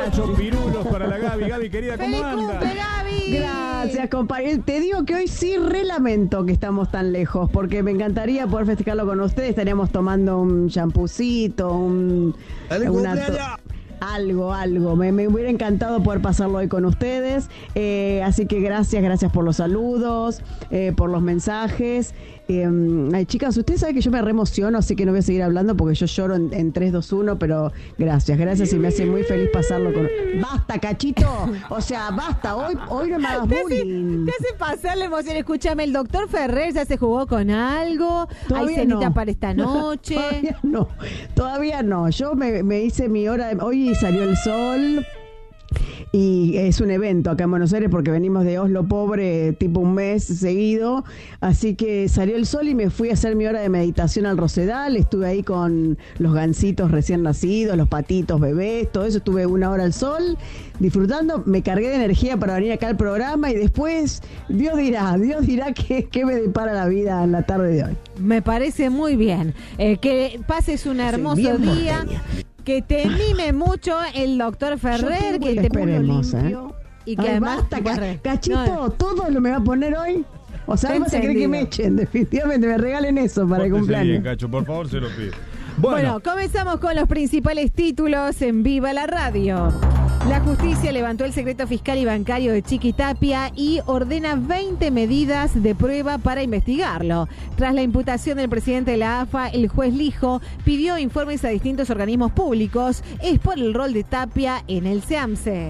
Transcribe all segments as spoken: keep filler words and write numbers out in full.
Cacho, pirulos para la Gaby. Gaby, querida, ¿cómo anda? ¡Feliz cumple, Gaby! Gracias, compañero. Te digo que hoy sí re lamento que estamos tan lejos, porque me encantaría poder festejarlo con ustedes. Estaríamos tomando un champucito, un... una to- Algo, algo. Me, me hubiera encantado poder pasarlo hoy con ustedes. Eh, así que gracias, gracias por los saludos, eh, por los mensajes. Eh, ay, chicas, ustedes saben que yo me reemociono, así que no voy a seguir hablando porque yo lloro en, en tres, dos, uno, pero gracias, gracias y me hace muy feliz pasarlo con... ¡Basta, Cachito! O sea, basta, hoy, hoy no me hagas Te hace, bullying. te hace pasar la emoción. Escúchame, el doctor Ferrer ya se jugó con algo. Todavía Hay cenita no. para esta noche. Todavía no, todavía no. Yo me, me hice mi hora de... Hoy salió el sol y es un evento acá en Buenos Aires porque venimos de Oslo pobre tipo un mes seguido, así que salió el sol y me fui a hacer mi hora de meditación al Rosedal. Estuve ahí con los gansitos recién nacidos, los patitos bebés, todo eso. Estuve una hora al sol disfrutando, me cargué de energía para venir acá al programa y después Dios dirá, Dios dirá qué, qué me depara la vida en la tarde de hoy. Me parece muy bien. Eh, que pases un hermoso bien día. porteña. Que te mime mucho el doctor Ferrer, que te pone Esperemos, limpio. Y que Ay, además... basta, ca- Bueno, Cachito, no, todo lo me va a poner hoy. O sea, Te vas a querer que me entendido. echen, definitivamente, me regalen eso para el Pórtese cumpleaños. bien, Cacho, por favor, se lo pido. Bueno, Bueno, comenzamos con los principales títulos en Viva la Radio. La justicia levantó el secreto fiscal y bancario de Chiquitapia y ordena veinte medidas de prueba para investigarlo. Tras la imputación del presidente de la A F A, el juez Lijo pidió informes a distintos organismos públicos. Es por el rol de Tapia en el SEAMSE.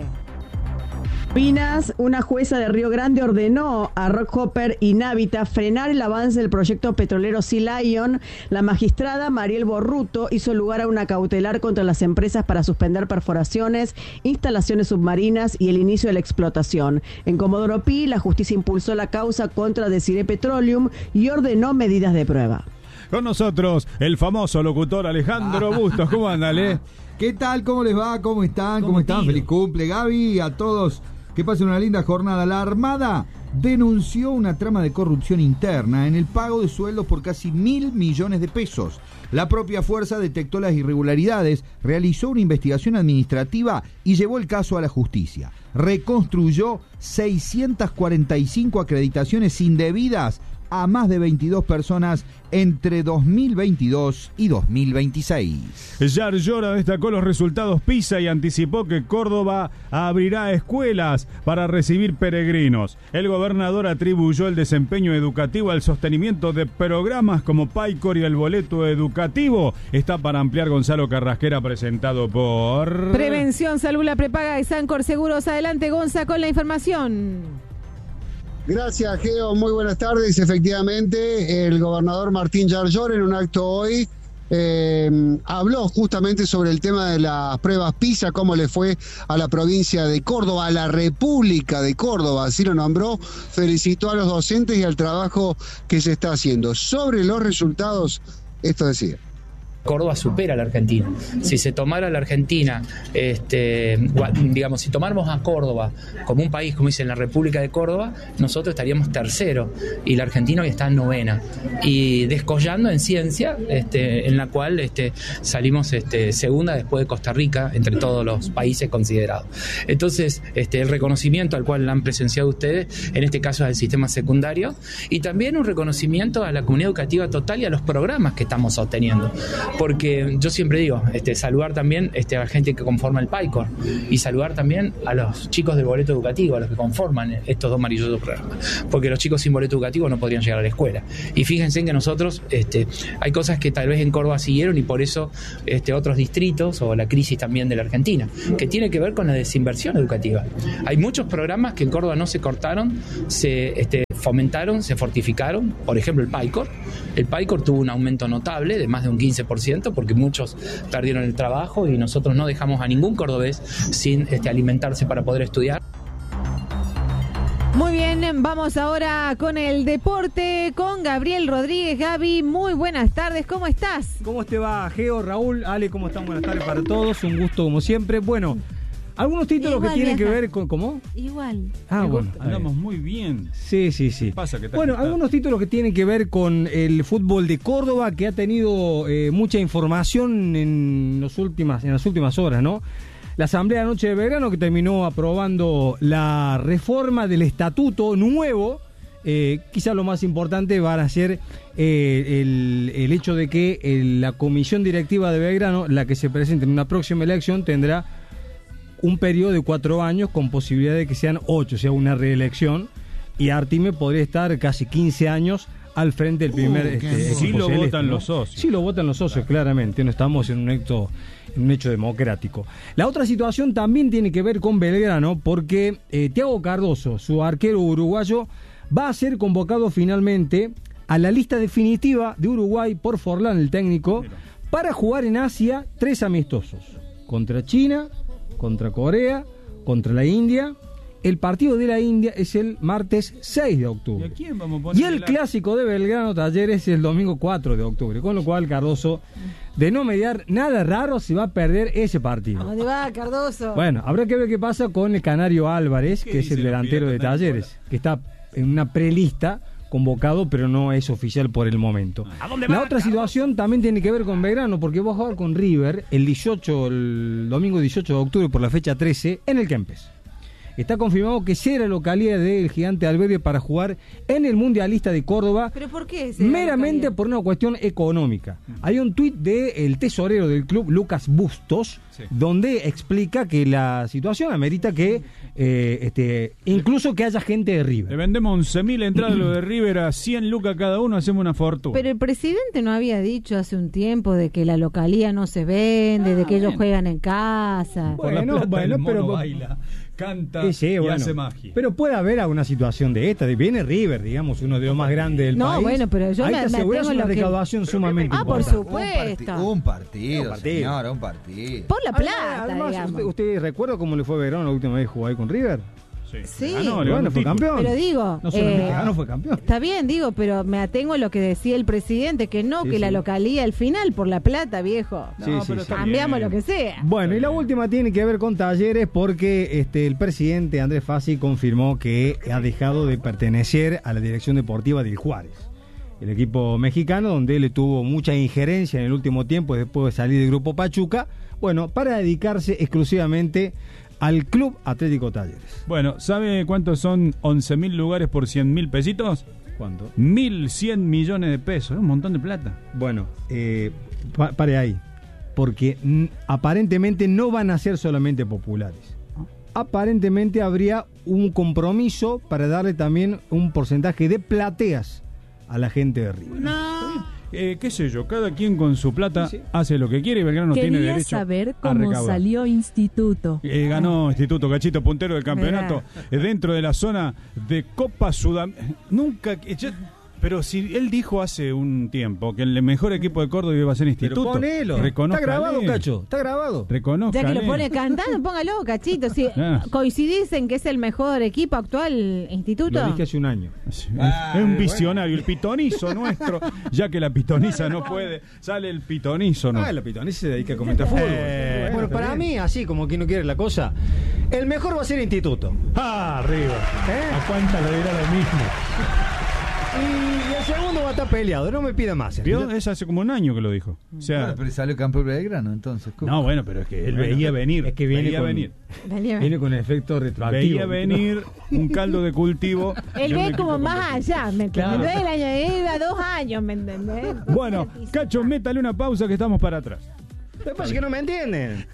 Pinas, una jueza de Río Grande ordenó a Rockhopper y Navita frenar el avance del proyecto petrolero Sea Lion. La magistrada Mariel Borruto hizo lugar a una cautelar contra las empresas para suspender perforaciones, instalaciones submarinas y el inicio de la explotación. En Comodoro Pi, la justicia impulsó la causa contra Desiree Petroleum y ordenó medidas de prueba. con nosotros el famoso locutor Alejandro Bustos. ¿Cómo anda, Ale? ¿Qué tal? ¿Cómo les va? ¿Cómo están? ¿Cómo, ¿Cómo están? tío? Feliz cumple, Gaby, a todos. Que pasen una linda jornada. La Armada denunció una trama de corrupción interna en el pago de sueldos por casi mil millones de pesos. La propia fuerza detectó las irregularidades, realizó una investigación administrativa y llevó el caso a la justicia. Reconstruyó seiscientas cuarenta y cinco acreditaciones indebidas a más de veintidós personas entre dos mil veintidós y dos mil veintiséis. Yar Llora destacó los resultados PISA y anticipó que Córdoba abrirá escuelas para recibir peregrinos. El gobernador atribuyó el desempeño educativo al sostenimiento de programas como PAICOR y el boleto educativo. Está para ampliar Gonzalo Carrasquera, presentado por... Prevención, Salud, la prepaga de Sancor Seguros. Adelante, Gonza, con la información. Gracias, Geo. Muy buenas tardes. Efectivamente, el gobernador Martín Yar Llora, en un acto hoy, eh, habló justamente sobre el tema de las pruebas PISA, cómo le fue a la provincia de Córdoba, a la República de Córdoba, así lo nombró. Felicitó a los docentes y al trabajo que se está haciendo. Sobre los resultados, esto decía. Córdoba supera a la Argentina. Si se tomara la Argentina, este, digamos, si tomáramos a Córdoba como un país, como dice en la República de Córdoba, nosotros estaríamos tercero y la Argentina hoy está novena. Y descollando en ciencia, este, en la cual este, salimos este, segunda después de Costa Rica, entre todos los países considerados. Entonces, este, el reconocimiento al cual han presenciado ustedes, en este caso es al sistema secundario, y también un reconocimiento a la comunidad educativa total y a los programas que estamos sosteniendo. Porque yo siempre digo, este, saludar también este, a la gente que conforma el PAICOR y saludar también a los chicos del boleto educativo, a los que conforman estos dos maravillosos programas. Porque los chicos sin boleto educativo no podrían llegar a la escuela. Y fíjense en que nosotros, este, hay cosas que tal vez en Córdoba siguieron y por eso este, otros distritos o la crisis también de la Argentina, que tiene que ver con la desinversión educativa. Hay muchos programas que en Córdoba no se cortaron, se este, fomentaron, se fortificaron. Por ejemplo, el PAICOR. El PAICOR tuvo un aumento notable de más de un quince por ciento porque muchos perdieron el trabajo y nosotros no dejamos a ningún cordobés sin este, alimentarse para poder estudiar. Muy bien, vamos ahora con el deporte, con Gabriel Rodríguez. Gaby, muy buenas tardes, ¿cómo estás? ¿Cómo te va, Geo, Raúl, Ale? ¿Cómo están? Buenas tardes para todos, un gusto como siempre. Bueno, algunos títulos Igual, que tienen vieja. que ver con... ¿Cómo? Igual. Ah, Me bueno. gusta. Andamos muy bien. Sí, sí, sí. ¿Qué pasa? ¿Qué tal? Bueno, ¿Qué tal? algunos títulos que tienen que ver con el fútbol de Córdoba, que ha tenido eh, mucha información en, los últimas, en las últimas horas, ¿no? la asamblea de anoche de Belgrano que terminó aprobando la reforma del estatuto nuevo. Eh, quizá lo más importante va a ser eh, el, el hecho de que el, la comisión directiva de Belgrano, la que se presente en una próxima elección, tendrá un periodo de cuatro años con posibilidad de que sean ocho, o sea, una reelección, y Artime podría estar casi quince años al frente del primer uh, este, sí equipo lo celeste, votan ¿no? los socios. Sí lo votan los socios, claramente, no estamos en un hecho, en un hecho democrático. La otra situación también tiene que ver con Belgrano, porque eh, Thiago Cardoso, su arquero uruguayo, va a ser convocado finalmente a la lista definitiva de Uruguay por Forlán, el técnico, Mira. para jugar en Asia tres amistosos, contra China, contra Corea, contra la India. El partido de la India es el martes seis de octubre. ¿Y a quién vamos a poner Y el la... clásico de Belgrano Talleres es el domingo cuatro de octubre, con lo cual Cardoso, de no mediar nada raro, se va a perder ese partido. ¿A dónde va, Cardoso? Bueno, habrá que ver qué pasa con el Canario Álvarez, que es el delantero de Talleres, que está en una prelista convocado, pero no es oficial por el momento. ¿A dónde La va, otra Carlos? situación también tiene que ver con Belgrano, porque va a jugar con River el dieciocho, el domingo dieciocho de octubre por la fecha trece en el Kempes. Está confirmado que será localidad del Gigante Alberdi para jugar en el Mundialista de Córdoba. ¿Pero por qué? será Meramente localidad? por una cuestión económica. Hay un tuit del tesorero del club, Lucas Bustos, sí. donde explica que la situación amerita que eh, este, incluso que haya gente de River. Le vendemos once mil entradas lo de River a cien lucas cada uno, hacemos una fortuna. Pero el presidente no había dicho hace un tiempo de que la localía no se vende, ah, de que ellos bien. juegan en casa. Bueno, bueno, pero baila, canta sí, sí, y bueno, hace magia. Pero puede haber alguna situación de esta, de viene River, digamos, uno de los más grandes del no, país. No, bueno, pero yo ahí me, te aseguras me una lo recaudación que... sumamente Ah, por importante. supuesto. Un, partido, un partido, un partido, señora, un partido. Por la plata, Además, digamos. ¿usted, ¿Usted recuerda cómo le fue a Verón la última vez que jugó ahí con River? Sí, sí. Ah, no, bueno, fue campeón. Pero digo, no solamente eh, ganó, fue campeón. Está bien, digo, pero me atengo a lo que decía el presidente, que no, sí, que sí. la localía al final, por la plata, viejo. Sí, no, sí, pero sí. cambiamos lo que sea. Bueno, y la última tiene que ver con Talleres porque este el presidente Andrés Fassi confirmó que ha dejado de pertenecer a la dirección deportiva del Juárez, el equipo mexicano donde él tuvo mucha injerencia en el último tiempo después de salir del Grupo Pachuca, bueno, para dedicarse exclusivamente al Club Atlético Talleres. Bueno, ¿sabe cuántos son once mil lugares por cien mil pesitos? ¿Cuánto? mil cien millones de pesos, es un montón de plata. Bueno, eh, pa- pare ahí, porque n- aparentemente no van a ser solamente populares. Aparentemente habría un compromiso para darle también un porcentaje de plateas a la gente de River. No. Eh, qué sé yo, cada quien con su plata sí, sí. hace lo que quiere y Belgrano tiene Quería derecho saber a cómo recaudar. salió Instituto. Eh, ganó Instituto Cachito, puntero del campeonato, eh, dentro de la zona de Copa Sudamericana. Nunca, eh, ya- pero si él dijo hace un tiempo que el mejor equipo de Córdoba iba a ser Instituto. Pero ponelo. Reconózcale. Está grabado, Cacho. Está grabado. Reconózcale. Ya que lo pone cantando, póngalo, Cachito. Si Ah. coincidís en que es el mejor equipo actual, Instituto. Lo dije hace un año. Es, es un visionario, el pitonizo nuestro, ya que la pitoniza no puede, sale el pitonizo, ¿no? Ah, la pitoniza se dedica a comentar fútbol. Eh, bueno, para mí, así como quien no quiere la cosa, el mejor va a ser Instituto. Ah, arriba. ¿Eh? ¿A cuánta le dirá lo mismo? Y el segundo va a estar peleado, no me pida más. ¿Vio? Es hace como un año que lo dijo. O sea, Bueno, pero salió campeón Belgrano, entonces. ¿cómo? no, bueno, pero es que él Bueno, veía venir. es que viene veía con- venir. Dale, Viene con efecto retroactivo. Veía venir un caldo de cultivo. Él de un ve equipo como más competitivo. allá, ¿me entiendes? Claro. No es el año, iba dos años, ¿me entendés? Bueno, Cacho, métale una pausa que estamos para atrás. Lo que pasa es que no me entienden.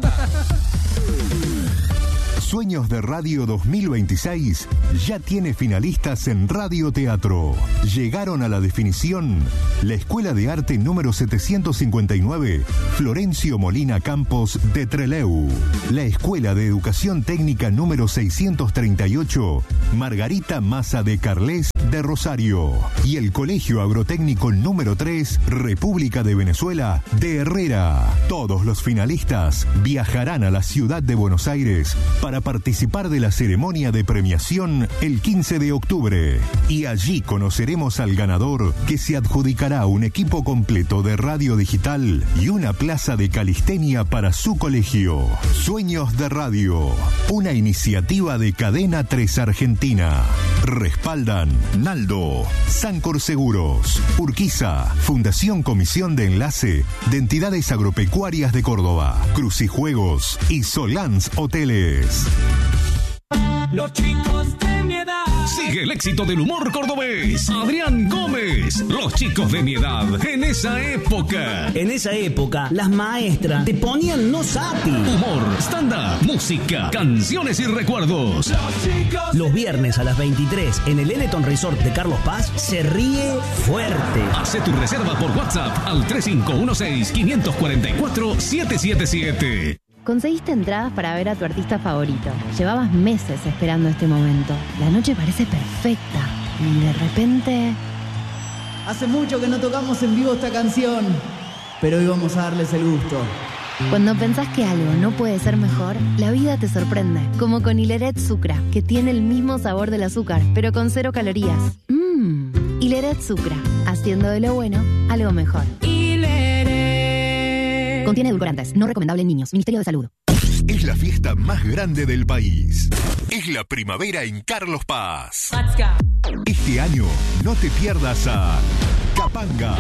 Sueños de Radio dos mil veintiséis ya tiene finalistas en Radio Teatro. Llegaron a la definición la Escuela de Arte número setecientos cincuenta y nueve, Florencio Molina Campos de Trelew. La Escuela de Educación Técnica número seiscientos treinta y ocho, Margarita Maza de Carles de Rosario. Y el Colegio Agrotécnico número tres, República de Venezuela de Herrera. Todos los finalistas viajarán a la ciudad de Buenos Aires para participar de la ceremonia de premiación el quince de octubre. Y allí conoceremos al ganador, que se adjudicará un equipo completo de radio digital y una plaza de calistenia para su colegio. Sueños de Radio, una iniciativa de Cadena tres Argentina. Respaldan Naldo, Sancor Seguros, Urquiza, Fundación Comisión de Enlace de Entidades Agropecuarias de Córdoba, Crucijuegos y Solans Hoteles. Los chicos de mi edad. Sigue el éxito del humor cordobés. Adrián Gómez. Los chicos de mi edad. En esa época. En esa época, las maestras te ponían no sapi. Humor, stand-up, música, canciones y recuerdos. Los chicos. Los viernes a las veintitrés en el Eleton Resort de Carlos Paz se ríe fuerte. Hace tu reserva por WhatsApp al tres cinco uno seis, cinco cuatro cuatro, siete siete siete. Conseguiste entradas para ver a tu artista favorito. Llevabas meses esperando este momento. La noche parece perfecta. Y de repente... Hace mucho que no tocamos en vivo esta canción, pero hoy vamos a darles el gusto. Cuando pensás que algo no puede ser mejor, la vida te sorprende. Como con Hileret Sucra, que tiene el mismo sabor del azúcar, pero con cero calorías. Mmm, Hileret Sucra, haciendo de lo bueno algo mejor. Contiene edulcorantes, no recomendable en niños. Ministerio de Salud. Es la fiesta más grande del país. Es la primavera en Carlos Paz. Este año no te pierdas a Capanga,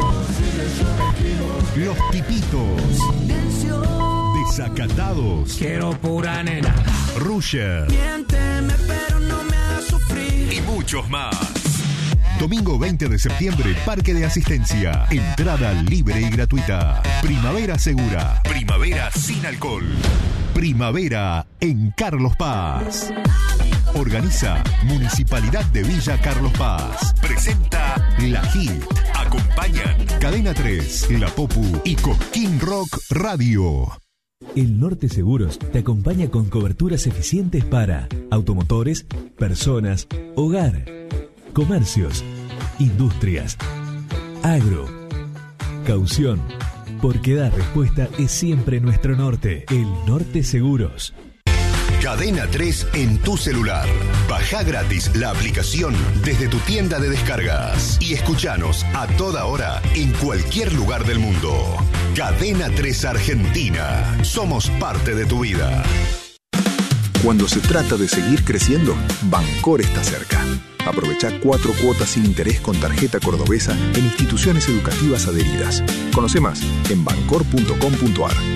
Los Tipitos, Desacatados, Quiero pura nena, Rusher, miénteme pero no me hagas sufrir, y muchos más. Domingo veinte de septiembre, Parque de Asistencia. Entrada libre y gratuita. Primavera segura. Primavera sin alcohol. Primavera en Carlos Paz. Organiza Municipalidad de Villa Carlos Paz. Presenta La Hit. Acompañan Cadena tres, La Popu y Cosquín Rock Radio. El Norte Seguros te acompaña con coberturas eficientes para automotores, personas, hogar, comercios, industrias, agro, caución, porque dar respuesta es siempre nuestro norte. El Norte Seguros. Cadena tres en tu celular. Baja gratis la aplicación desde tu tienda de descargas y escuchanos a toda hora en cualquier lugar del mundo. Cadena tres Argentina. Somos parte de tu vida. Cuando se trata de seguir creciendo, Bancor está cerca. Aprovecha cuatro cuotas sin interés con tarjeta cordobesa en instituciones educativas adheridas. Conoce más en bancor punto com punto ar.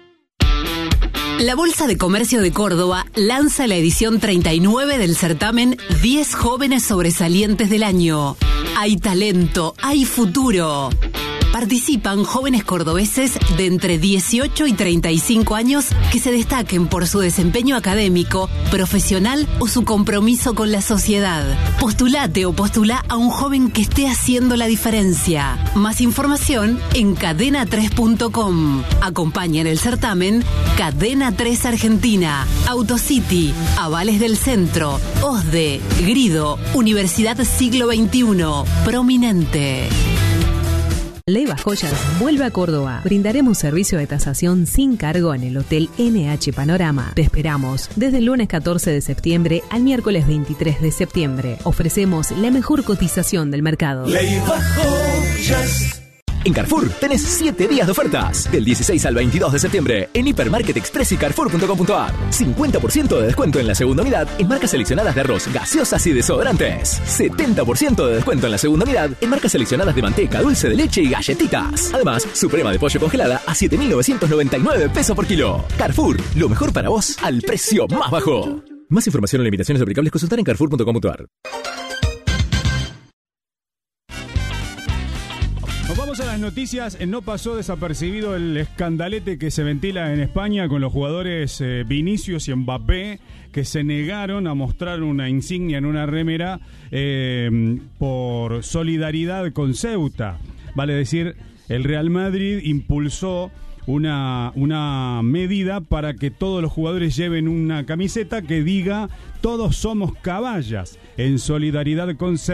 La Bolsa de Comercio de Córdoba lanza la edición treinta y nueve del certamen diez jóvenes sobresalientes del año. Hay talento, hay futuro. Participan jóvenes cordobeses de entre dieciocho y treinta y cinco años que se destaquen por su desempeño académico, profesional o su compromiso con la sociedad. Postulate o postulá a un joven que esté haciendo la diferencia. Más información en cadena tres punto com. Acompaña en el certamen Cadena tres Argentina, Autocity, Avales del Centro, OSDE, Grido, Universidad Siglo veintiuno, Prominente. Leiva Joyas vuelve a Córdoba. Brindaremos servicio de tasación sin cargo en el Hotel N H Panorama. Te esperamos desde el lunes catorce de septiembre al miércoles veintitrés de septiembre. Ofrecemos la mejor cotización del mercado. Leiva Joyas. En Carrefour tenés siete días de ofertas. Del dieciséis al veintidós de septiembre en Hipermarket Express y carrefour punto com punto ar. cincuenta por ciento de descuento en la segunda unidad en marcas seleccionadas de arroz, gaseosas y desodorantes. setenta por ciento de descuento en la segunda unidad en marcas seleccionadas de manteca, dulce de leche y galletitas. Además, suprema de pollo congelada a siete mil novecientos noventa y nueve pesos por kilo. Carrefour, lo mejor para vos al precio más bajo. Más información o limitaciones aplicables consultar en carrefour punto com punto ar. Nos vamos a las noticias. No pasó desapercibido el escandalete que se ventila en España con los jugadores eh, Vinicius y Mbappé, que se negaron a mostrar una insignia en una remera eh, por solidaridad con Ceuta. Vale decir, el Real Madrid impulsó una, una medida para que todos los jugadores lleven una camiseta que diga "Todos somos caballas", en solidaridad con Ceuta.